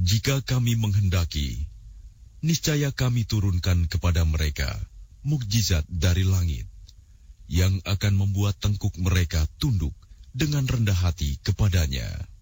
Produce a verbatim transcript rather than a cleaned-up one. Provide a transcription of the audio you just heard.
Jika kami menghendaki, niscaya kami turunkan kepada mereka mukjizat dari langit yang akan membuat tengkuk mereka tunduk dengan rendah hati kepadanya.